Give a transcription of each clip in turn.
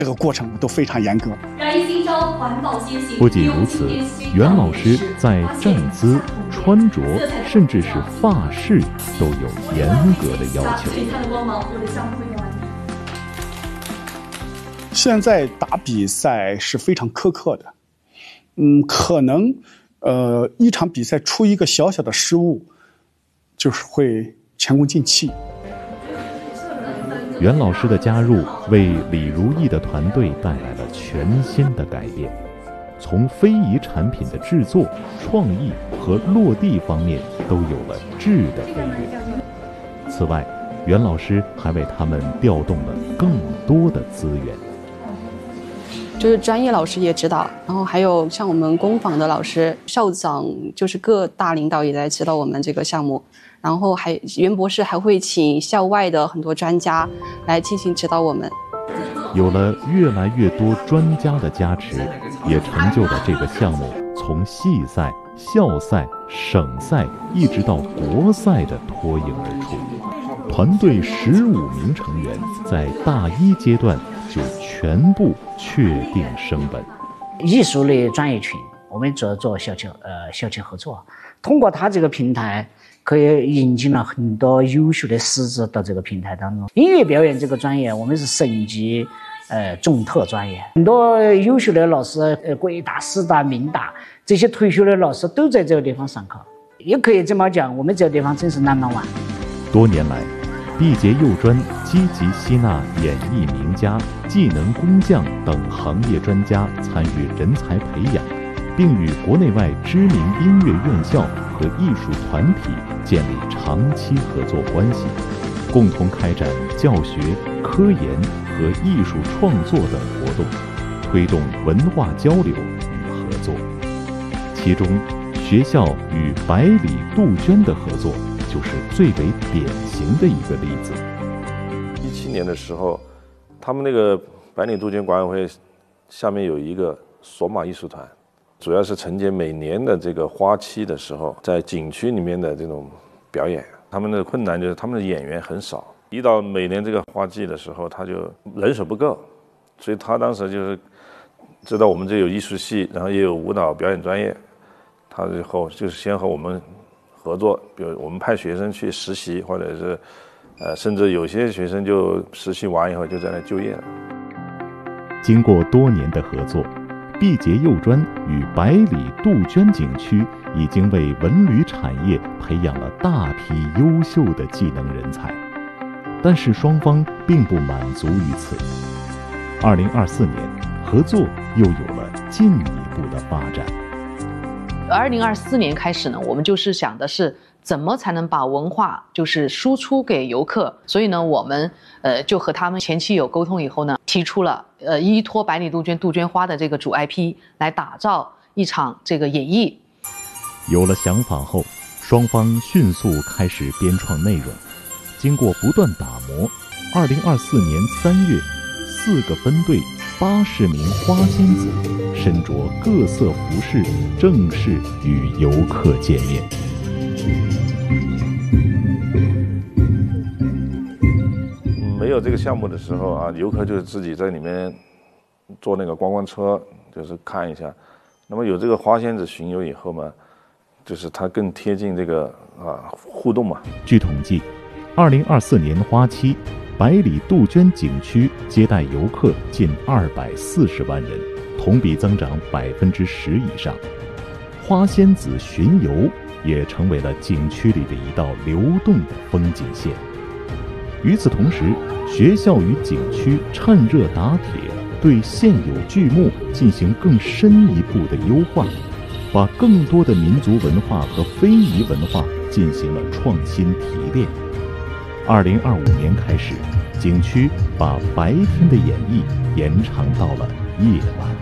这个过程都非常严格。 不仅如此，袁老师在站姿、穿着，甚至是发饰都有严格的要求。 现在打比赛是非常苛刻的，可能一场比赛出一个小小的失误，就是会前功尽弃。 袁老师的加入为李如意的团队带来了全新的改变，从非遗产品的制作、创意和落地方面都有了质的飞跃。此外，袁老师还为他们调动了更多的资源， 就是专业老师也指导，然后还有像我们工坊的老师、校长，就是各大领导也在指导我们这个项目。然后袁博士还会请校外的很多专家来进行指导我们。 有了越来越多专家的加持，也成就了这个项目从系赛、校赛、省赛一直到国赛的脱颖而出。团队15名成员在大一阶段就全部确定升本。 艺术类专业群，我们主要做校企合作，通过它这个平台。可以引进了很多优秀的师资到这个平台当中。音乐表演这个专业，我们是省级重特专业，很多优秀的老师，国大、师大、民大这些退休的老师都在这个地方上课。也可以这么讲，我们这个地方真是number one。 多年来，毕节幼专积极吸纳演艺名家、技能工匠等行业专家参与人才培养，并与国内外知名音乐院校和艺术团体建立长期合作关系，共同开展教学、科研和艺术创作等活动，推动文化交流与合作。其中，学校与百里杜鹃的合作就是最为典型的一个例子。 17年的时候，他们那个百里杜鹃管委会下面有一个索马艺术团。主要是承接每年的这个花期的时候，在景区里面的这种表演。他们的困难就是他们的演员很少，一到每年这个花季的时候，他就人手不够，所以他当时就是知道我们这有艺术系，然后也有舞蹈表演专业，他以后就是先和我们合作，比如我们派学生去实习，或者是甚至有些学生就实习完以后就在那就业了。 经过多年的合作，毕节幼专与百里杜鹃景区已经为文旅产业培养了大批优秀的技能人才，但是双方并不满足于此。2024年，合作又有了进一步的发展。 2024年开始呢，我们就是想的是怎么才能把文化就是输出给游客，所以呢，我们就和他们前期有沟通以后呢，提出了依托百里杜鹃杜鹃花的这个主 IP 来打造一场这个演绎。 有了想法后，双方迅速开始编创内容。经过不断打磨，2024年3月，4个分队80名花仙子身着各色服饰，正式与游客见面。 没有这个项目的时候啊，游客就是自己在里面坐那个观光车，就是看一下。那么有这个花仙子巡游以后嘛，就是它更贴近这个互动嘛。 据统计，2024年花期，百里杜鹃景区接待游客近240万人，同比增长10%以上。花仙子巡游也成为了景区里的一道流动的风景线。与此同时，学校与景区趁热打铁，对现有剧目进行更深一步的优化，把更多的民族文化和非遗文化进行了创新提炼。2025年开始，景区把白天的演绎延长到了夜晚。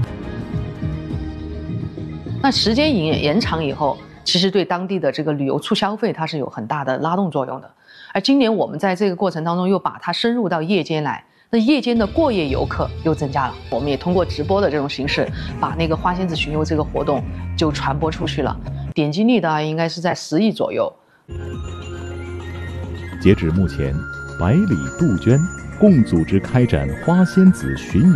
那时间延长以后，其实对当地的这个旅游促消费它是有很大的拉动作用的。而今年我们在这个过程当中又把它深入到夜间来，那夜间的过夜游客又增加了。我们也通过直播的这种形式，把那个花仙子巡游这个活动就传播出去了，点击率应该是在10亿左右。 截止目前，百里杜鹃共组织开展花仙子巡游